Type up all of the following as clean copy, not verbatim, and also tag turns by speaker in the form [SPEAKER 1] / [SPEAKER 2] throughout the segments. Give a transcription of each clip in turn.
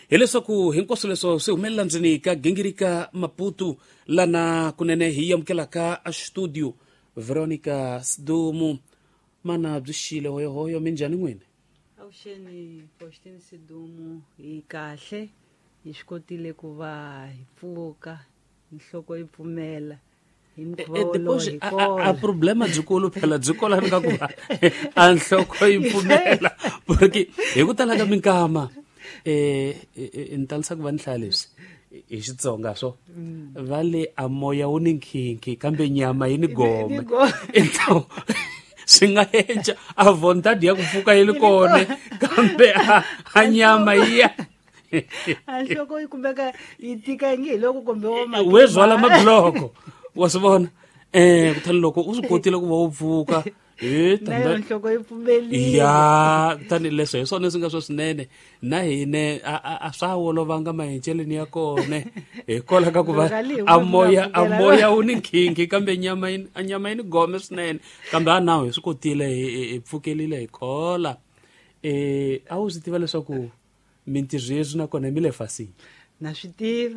[SPEAKER 1] hileswaku hinkwaswo leswo swi humelela ndzeni ka gingirika Maputo lana kunene hi amukelaka a studio Veronica Sidumu mana byi xile hoyo minjhani n'wini?
[SPEAKER 2] Avuxeni Faustine Sidumu, hi kahle hi swi kotile ku va hi pfuka nhloko yi pfumela hi
[SPEAKER 1] a problema byikulu phela byi kola ka ku va a nhloko yi pfumela porque hi ku tala ka minkama ntalisa ku va ni hlaya leswi hi Xitsonga swo vale a moya wu ni nkhinkhi kambe nyama yi ni gome swi nga endla a vontade ya ku pfuka yi li kone kambe a nyama yi ya
[SPEAKER 2] nhloko yi kumbeka yi tika nge loko kumbe
[SPEAKER 1] we zwala mabloko wa swi vona kutani loko u swi kotile ku va u pfuka
[SPEAKER 2] nayo nhloko yi pfumelile
[SPEAKER 1] ya tani leswo hi swona swi nga swo swinene na hine a swa olovanga mahenceleni ya kone hi kola ka ku va a moya wu ni nkhinkhi kambe nyama yi ni gome swinene kambe a nawu hi swi kotile hi pfukelile hi khola a wu swi tiva leswaku mintirho yeswi na kona mi le fasini?
[SPEAKER 2] na swi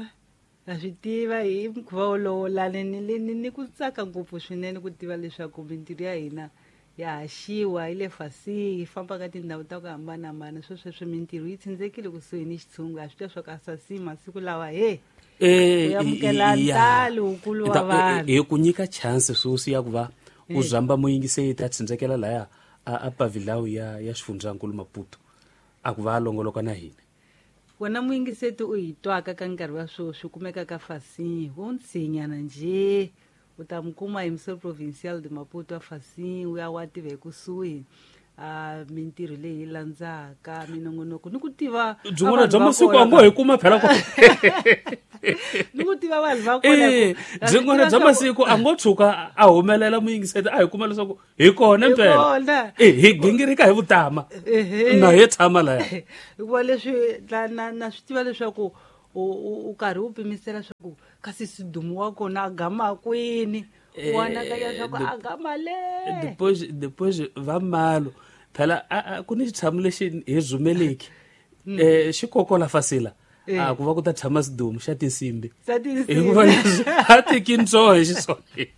[SPEAKER 2] tiva hi mukhuva wolowo lani ni ku tsaka ngopfu swinene ku tiva leswaku mintirho ya hina ya haxiwa yi le fasini yi famba ka tindhawu ta ku hambanahambana sweswo mintirho yi tshindzelekile kusuhi ni Xitshungu a swi twa swa ku asasi masiku lawa u amukela ntalo wukulu wa vanhu
[SPEAKER 1] hi ku nyika chance swusi ya ku va u zamba muyingiseli ta tshindzelekela laya a pavilawu ya xifundzankulu Maputo a ku va longoloka na hina
[SPEAKER 2] wena muyingiseti u hi twaka ka nkarhi wa swilo swi kumeka ka fasini wo ntsinyana nje u ta mukuma hi Museu Provincial de Maputo a fasini u ya wa tiva hi kusuhi mintirho leyi landzaka minongonoko ni ku tiva
[SPEAKER 1] byin'wana bya masiku a ngo hi kuma phela
[SPEAKER 2] ni ku tiva vanhu va kona
[SPEAKER 1] byin'wana bya masiku a ngo tshuka a humelela muyingiseti a hi kuma leswaku hi kona mpela hi gingirika hi vutama na hi tshama laya
[SPEAKER 2] hikuva leswi na swi tiva leswaku u karhi u pimisela swaku kasi Sidumu wa kona a gama kwini wana ka leswaku a gama le
[SPEAKER 1] depois va malo phela ku ni xitshamo lexi hi zumeleki xi kokola fasila a ku va ku ta tshama Sidumu xa tinsimbi hikuva leswi a teki ntsoho hi xiswona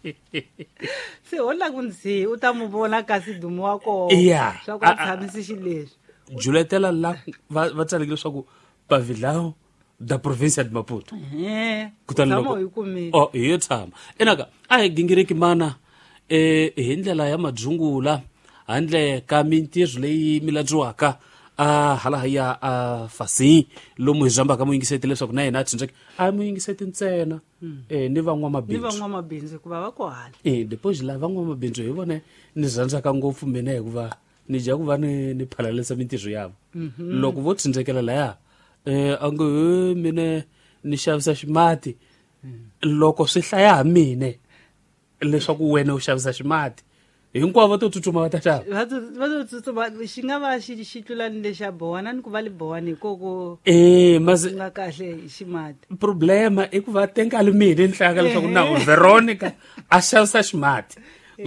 [SPEAKER 2] se hola ku ndzi u ta mu vona ka Sidumu wa kona swa ku a tshamisi xileswi
[SPEAKER 1] juletela la va tsalekile leswaku pavilao da provincia de Maputo
[SPEAKER 2] kutani loko
[SPEAKER 1] hi yo tshama enaka a hi gingiriki mana hi ndlela ya madzungula handle ka mintirho leyi milandziwaka hala ya fasi lomu hi zambaka muyingiseti leswaku na yena a tshindzeleke a muyingiseti ntsena ni
[SPEAKER 2] van'wamabindzu ku va va ko hala
[SPEAKER 1] depois la van'wamabindzu hi vone ni rhandzaka ngopfu mina hikuva ni dya ku va ni phalalisa mintirho yavo loko vo tshindzelekela laya a ngo mine ni xavisa ximati loko swi hlaya ha mine leswaku wena u xavisa ximati hinkwavo va to tsutsuma va ta xava
[SPEAKER 2] va to tsutsuma xi nga va xi tlula ni lexa bowana ni ku va le bowana hikoko nga kahle hi ximati
[SPEAKER 1] problema i ku va tenkali mine ni hlayaka leswaku na Veronica a xavisa ximati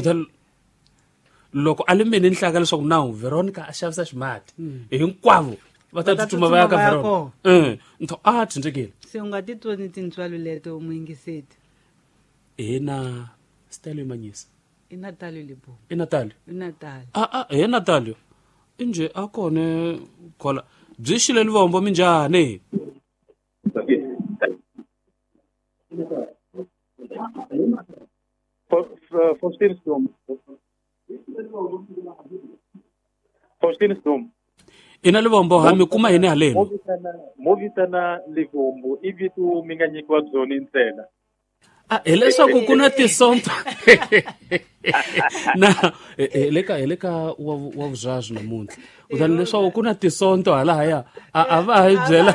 [SPEAKER 1] loko a le mine ni hlayaka leswaku na Veronica a xavisa ximati hinkwavo va ta tsutsuma va ya ka Veronica ntho a tshindzelekile
[SPEAKER 2] se u nga ti twoni tintswalo leto muyingiseti
[SPEAKER 1] na style manyisa
[SPEAKER 2] i Natalio Libo
[SPEAKER 1] i Natalio he Natalio inje a kone khola byi xile livombo minjhani
[SPEAKER 3] Faustine Sidumu
[SPEAKER 1] ina livombo ha mi kuma yini haleno
[SPEAKER 3] movitana livombo ivi tu mi nga nyikiwa byona ntsena
[SPEAKER 1] hileswaku ku na tisonto na heleka wa vuzhazi namuntlha kutani leswaku ku na tisonto halahaya a va ha yi byela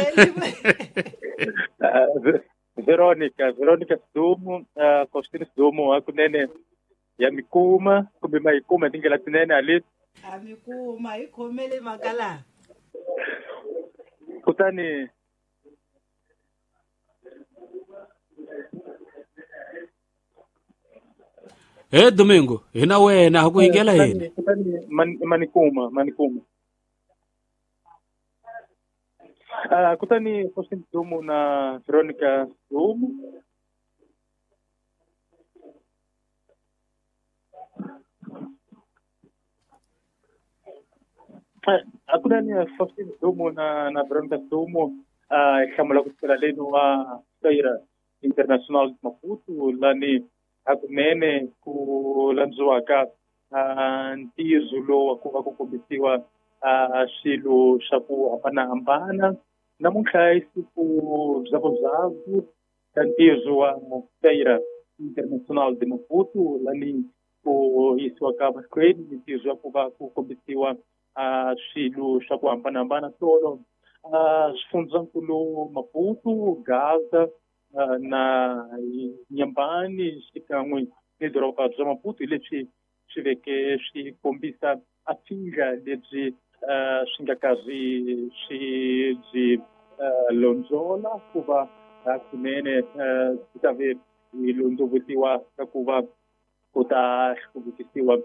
[SPEAKER 3] Veronica Sidumu Faustine Sidumu hakunene ya mikuma kumbe mayikuma tingela tinene haleti
[SPEAKER 2] a mikuma hi khomele makala
[SPEAKER 3] kutani
[SPEAKER 1] Domingo hina wena ha ku yingela yini
[SPEAKER 3] manikuma Kutani Faustino Dumu na Veronica Dumu. Kutani Faustino Dumu na Veronica Dumu hlamula ku tirha leni wa Feira International de Maputo lani hakunene ku landziwaka ntizo lowu ku va ku kombisiwa swilo swa ku hambanahambana namuntlha i siku byavuzavu ta ntizo wa Feira International de Maputo lani ku yisiwaka mahlweni mintizo ya ku va ku kombisiwa swilo swa ku hambanahambana tolo swifundzankulu Maputo, Gaza na Nyambani xikan'we ni doroba bya Maputo hi leswi swi veke swi kombisa pfingha lebyi swi nga karhi swi byi londzola ku va kunene swi ta ve hi londzovutiwa ka ku va ku ta hluvukisiwa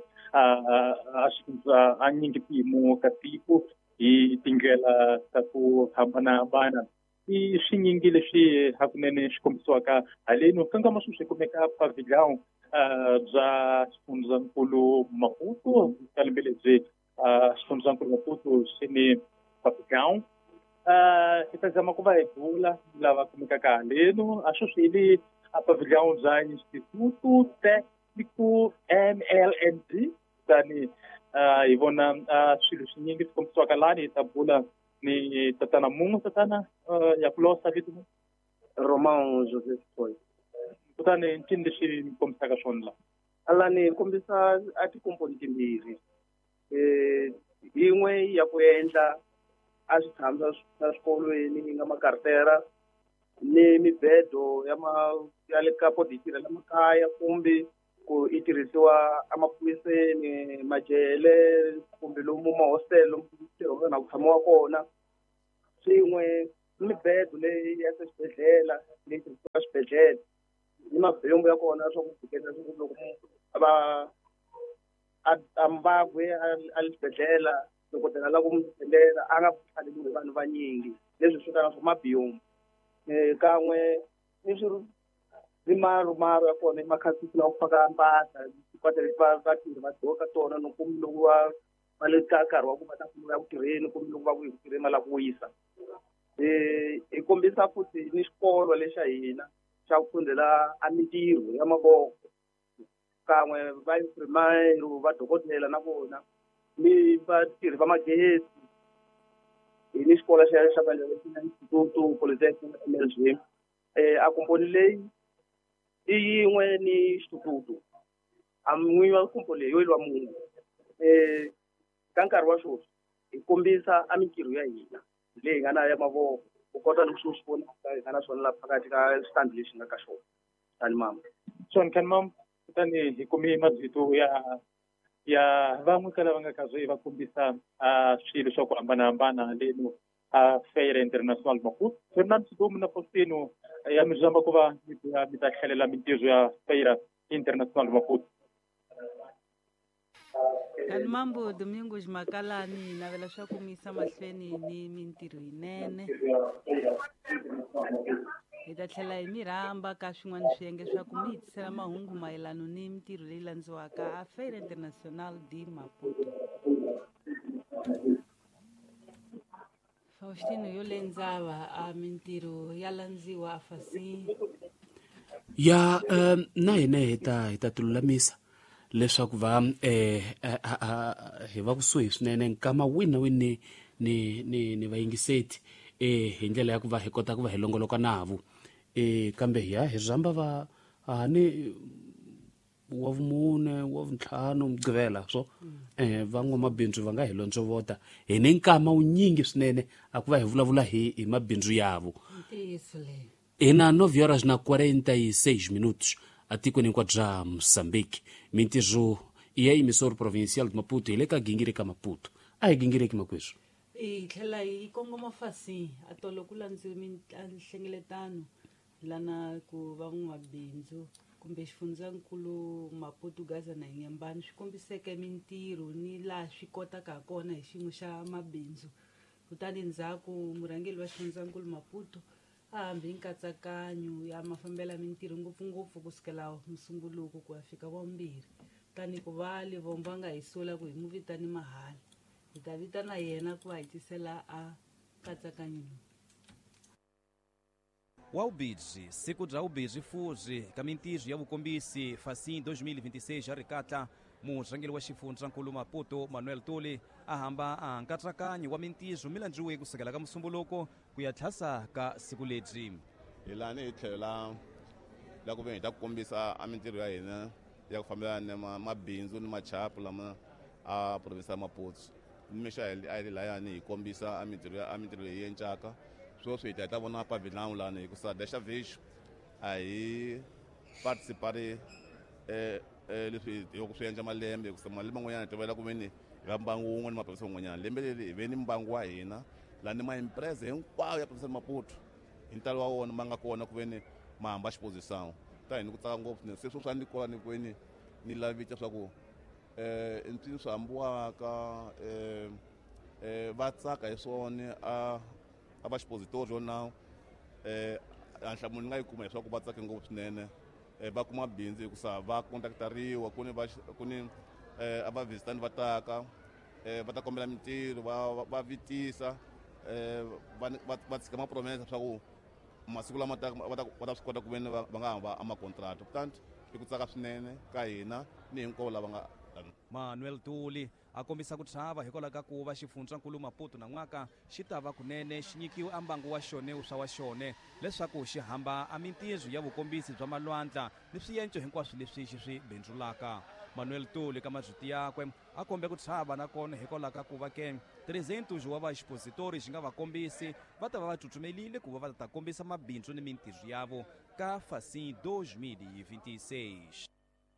[SPEAKER 3] a nyingipimo ka tiko hi tindlela ta ku hambanahambana i swinyingi leswi hakunene swi kombisiwaka haleni kangama sweswi kumeka pavilion bya xifundzankulu Maputo kalembe lebyi xifundzankulu Maputo xi ni pavilion hi ta zama ku va hi bula lava kumekaka haleni a sweswi hi le pavilion bya Instituto Técnico MLND tani hi vona swilo swinyingi swi kombisiwaka lani hi ta bula ni tatana mungu tatana ya kulosa vitu
[SPEAKER 4] Roman Joseph Toy
[SPEAKER 3] kutani ncini lexi mi kombisaka swona la
[SPEAKER 4] ala ni kombisa a tikomponi timbirhi yin'we ya ku endla a switshamo swa swikolweni yi nga makartera ni mibedo ya le ka poditira la makaya kumbe ku i tirhisiwa emaphoyiseni majele kumbe lomu mahostel lomu na ku tshamiwa kona swin'we mibedo leyi ya swibedhlela leyi tirhisiwaka swibedhlele ni mabembo ya kona swa ku fikela loko ambagwe a le xibedhlela dokodela la ku n'wi sendela a nga pfuxaleliwi hi vanhu vanyingi leswi swi vitana swa mabiomu kan'we ni rimarumaro ya kona i makhasisi lawa ku faka mpahla mpahla leti vatirhi va dyoka tona no kumbe loko va le ka nkarhi wa ku va ta ya ku tirheni kumbe loko va ku hi ku tirheni va lava ku wisa hi kombisa futhi ni xikolo lexa hina xa ku fundela a mintirho ya mavoko kan'we va imprimeri va dokodela na vona ni vatirhi va magezi hi ni xikolo xa ka Instituto Polytechnic MLG a komponi leyi i yin'we ni xitututu a n'winyi wa komponi leyi yo lwa munhu ka nkarhi wa swoswi hi kombisa a mintirho ya hina leyi nga na ya mavoko u kota ni swi vona hi nga na swona la phakathi ka stand lexi nga ka xona tani mama
[SPEAKER 3] swona kan mam kutani hi kumi mavito ya van'we ka lava nga kahle va kombisa swilo swa ku hambanahambana leno Feira International Maputo Fernando Dumu na Faustino ya mi zamba ku va mi ta hlalela mintirho ya Feira International Maputo
[SPEAKER 2] Kalimambo Domingos Makalani navela swa ku mi yisa mahlweni ni mintirho yinene hi ta tlhela hi mi rhamba ka swin'wana swiyenge swa ku mi hi tisela mahungu mayelano ni mintirho leyi landziwaka a Feira International de Maputo. Faustino yo lendzava a mintirho ya landziwa a fasi
[SPEAKER 1] ya na hina hi ta tululamisa leswaku va hi va kusuhi swinene nkama wini na wini ni vayingiseti hi ndlela ya ku va hi kota ku va hi longoloka navo kambe hi zamba va ni wa vumune wa vuntlhanu mugqivela so van'wamabindzu va nga hi lontsovota hi ni nkama wunyingi swinene a ku va hi vulavula hi mabindzu yavo hi na 9 horas na 46 minutos atikweni hinkwato bya Moçambique mintirho ya emissora provincial de Maputo hi le ka gingirika Maputo a hi gingiriki makweswo
[SPEAKER 2] hi tlhela hi kongoma fasi a tolo ku landziwe nhlengeletano lana ku van'wamabindzu kumbe xifundzankulu Maputo Gaza na Nyambani swi kombiseke mintirho ni laha swi kotaka kona hi xiyimo xa mabindzu kutani ndzhaku murhangeri wa xifundzankulu Maputo a hambi nkatsakanyo ya mafambela mintirho ngopfungopfu kusukela musunguluko ku ya fika Vumbirhi. Kutani ku va Livombo a nga hi sula ku hi mu vitani mahala, hi ta vitana yena ku va hi tisela a nkatsakanyo lowu.
[SPEAKER 5] Wa ubidzi siku bya ubidzi fuzi ka mintizo ya vukombisi Fasim 2026 ya rikatla murhangeri wa xifundzankulu Maputo Manuel Tuli a hamba a nkatsakanyo wa mintizo milandziwe kusukela ka musunguluko ku ya tlhasa ka siku lebyi.
[SPEAKER 6] Hi lani hi tlhela la ku ve hi ta kombisa a mintirho ya hina ya ku fambelana na mabindzu ni machapu lama a province ya Maputo. Nimexa a hi layani hi kombisa a mintirho leyi yencaka sweswi hi ta vona pavilhão lani hi ku sa desta vez a hi participare leswi hi ku swi endla malembe ku malembe man'wanyana hi tovela ku ve ni hi va mbangu wun'we ni maprovince man'wanyana. Lembe leri hi ve ni mbangu wa hina lani ma-empresa hinkwawo ya province ya Maputo hi ntalo wa wona ma nga kona ku ve ni ma hamba xiposisawu ta hi ni ku tsaka ngopfu swinene. Sweswo swa ni kona ni ku ve ni lavita swa ku ntini swi hambiwaka va tsaka hi swona a va xipositori yo nawu nhlamulo ni nga yi kuma hi swa ku va tsake ngopfu swinene. Va kuma bindzu hi ku sa va kontaktariwa ku ni a va visitani va taka va ta kombela mintirho va vitisa va tshika mapromesa swa ku masiku lama va ta swi kota ku ve ni va nga hamba amakontrata. Kutani i ku tsaka swinene ka hina ni hinkwavo lava nga.
[SPEAKER 5] Manuel Tuli a kombisa ku chava hikwalaho ka ku va xifundzankulu Maputo na n'waka xi ta va kunene xi nyikiwe a mbangu wa xone uswa wa xone leswaku xi hamba a mintizo ya vukombisi bya malwandla ni swiyenco hinkwaswo leswi xi swi bindzulaka. Manuel Tuli ka mazwiti yakwe a kombe ku chava nakona hikwalaho ka ku va ke 300 wa va xipositori xi nga vakombisi va ta va va tsutsumelile ku va ta kombisa mabindzu ni mintizo yavo ka Fasim 2026.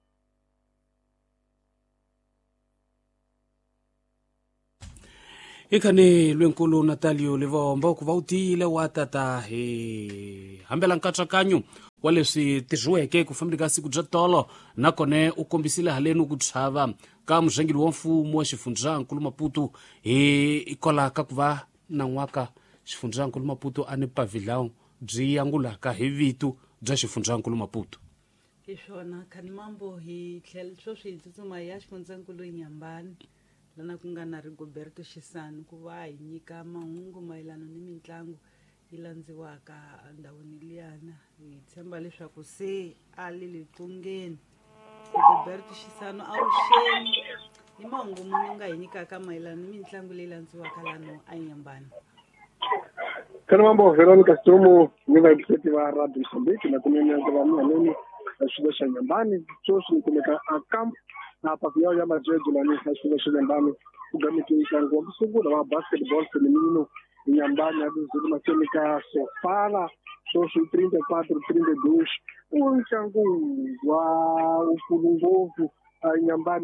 [SPEAKER 1] Ikhani lwenkulu Natalio Livombo ku va u tiyile wa tata hi hambela nkatsakanyo wa leswi tirhiweke ku fambeni ka siku bya tolo nakone u kombisile haleni ku chava ka murhangeri wa mfumo wa xifundzankulu Maputo hikwalaho ka ku va na n'waka xifundzankulu Maputo a ni pavilhão byi angulaka hi vito bya xifundzankulu Maputo.
[SPEAKER 2] Hi swona khani mambo hi tlhela sweswi hi tsutsuma ya xifundzankulu Nyambani lana ku nga na Rigoberto Xisani ku va hi nyika mahungu mayelana ni mitlangu yi landziwaka ndhawini liyana. Hi tshemba leswaku se a le tungeni Rigoberto Xisani a wu xeni hi mahungu muni nga hi nyikaka mayelana ni mitlangu leyi landziwaka lano a Nyambani.
[SPEAKER 7] Khani mambo Veronica Stomo ni va executive va Radio Mozambique na kuneneza va mina xilo xa Nyambani sweswi ni kumeka a camp na pavilhão ya majejo lani xilo xa Nyambani ku gameke ntlangu wa ku sungula wa basketball feminino Nyambani ya Zulu Masenika Sofala sweswi 34-32 u ntlangu wa ukulu ngopfu Nyambani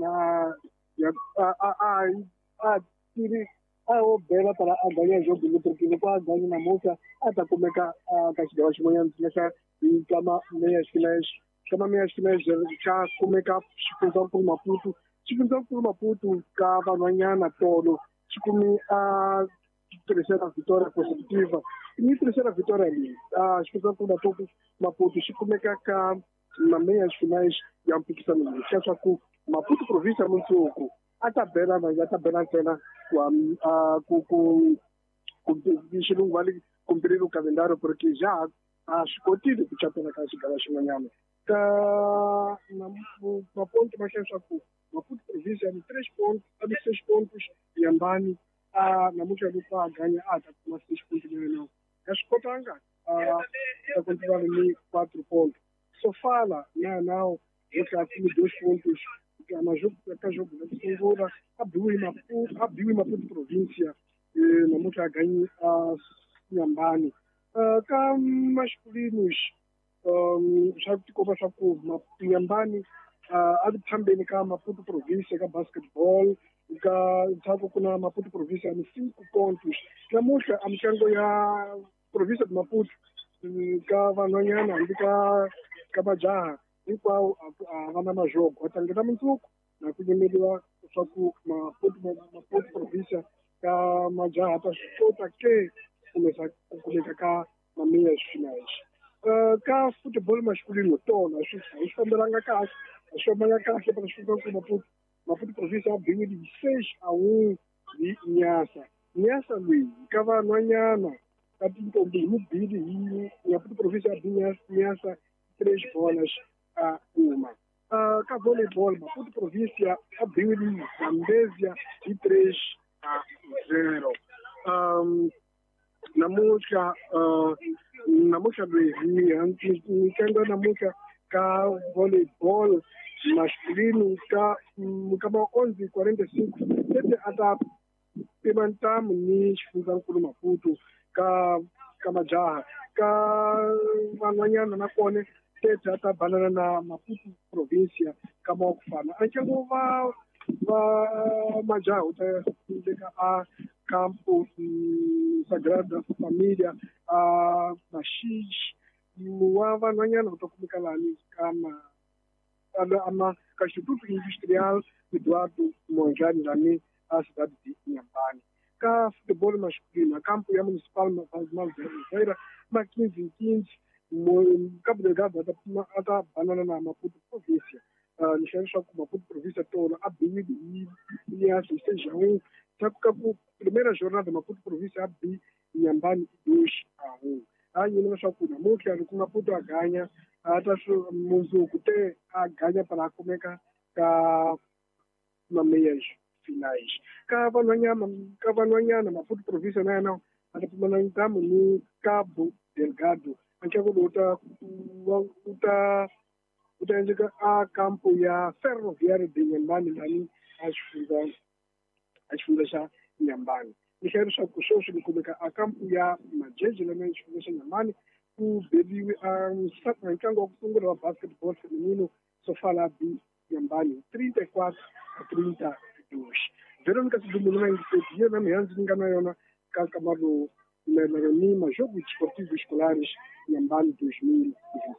[SPEAKER 7] a wo bela tala a ganya jogo lutrekile kwa ganya na moka a ta kumeka ka xidyawa xin'wanyana xa kama meya xinaxi xa kumeka xifundzankulu Maputo ka vanhwanyana tolo xi kumi a tirhisela Vitória Positiva ni tirhisela Vitória leyi xifundzankulu Maputo xi kumeka ka na meya xinaxi ya mpikisano leyi xa swa ku Maputo province ya mundzuku a ta bela ntsena ku xilungu va le kumpirile calendario porque já a swi kotile ku chapela ka xigava xin'wanyana ka maponto ma hlaye swa ku Maputo province ya ni 6 pontos Nyambani namuntlha loko a ganya a ta kuma 6 pontos leyena a swi kotanga ta kontinua ni 4 pontos Sofala na nawu wo tlhakile 2 pontos ka jogo la ku sungula a biwi Maputo provincia namuntlha a ganyi Nyambani ka masculinos swa tikomba swa ku Nyambani a ti phambeni ka Maputo provincia ka basketball ka ntshaku ku na Maputo provincia ni 5 pontos namuntlha a mitlangu ya provincia de Maputo ka vanhwanyana hambi ka majaha hinkwawo a va na majogo va tlangela mundzuku na ku yimeliwa swa ku Maputo provincia ka majaha ta swi kota ke kumeka ka ma-majors finals. Ka football masculino tona swi fambelanga kahle, a swi fambanga kahle parce que swi fika ku Maputo province ya biwile hi 6-1 hi Nyasa loyi ka vanhwanyana ka tintombi hi mubili hi Maputo province ya Nyasa 3 bolas a uma. Ka volleyball Maputo province ya biwile hi Zambezia hi 3-0. Namuntlha loyi ntlangu namuntlha ka volleyball masculino ka maonzi 45 leti a ta pima ntamu ni xifundzankulu Maputo ka majaha ka van'wanyana nakona teti a ta banana na Maputo provincia ka mawakufana a ntlangu va majaha u ta endleka a campo Sagrada Familia a Mashish wa van'wanyana u ta kumeka lani ka Instituto Industrial Eduardo Mondlane lani a cidade de Inhambane. Ka futebol masculino, a campo ya Municipal Malveira, ma 15-15, Cabo Delgado ata banana na Maputo província. Nixanisha ku Maputo província toda a biwi e a 6-1. Sabe que a primeira jornada Maputo província a bi Inhambane 2-1. Aí nós só com muito que Maputo a ganha, ata muzuku te a ganha para começar ka na meias finais. Ka vanhwanyana Maputo província não ata pimana ntamu ni Cabo Delgado. Anche utaendeka a campo ya ferroviário de Inhambane lani a xifundza xa Inhambane. Nixanisha leswaku sweswi ni kumeka a campo ya Majeje lani xifundza xa Inhambane ku beriwe a ntlangu wa ku sungula wa basketball feminino Sofala B Inhambane 34-32. Veronica Sidumulu na hiyo na mihanzi ni nga na yona ka kamaro ni majogo esportivos escolares Inhambane 2020.